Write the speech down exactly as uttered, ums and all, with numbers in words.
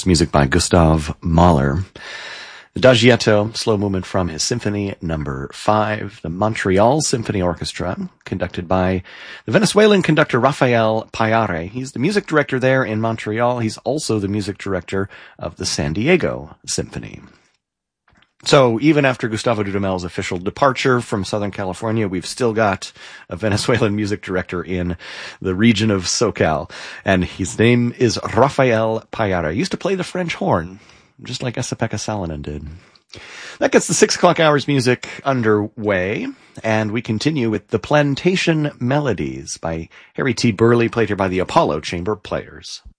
course, music by Gustav Mahler. Adagietto, slow movement from his Symphony Number Five, the Montreal Symphony Orchestra, conducted by the Venezuelan conductor Rafael Payare. He's the music director there in Montreal. He's also the music director of the San Diego Symphony. So even after Gustavo Dudamel's official departure from Southern California, we've still got a Venezuelan music director in the region of SoCal, and his name is Rafael Payare. He used to play the French horn, just like Esa-Pekka Salonen did. That gets the six o'clock hours music underway, and we continue with the Plantation Melodies by Harry T. Burley, played here by the Apollo Chamber Players.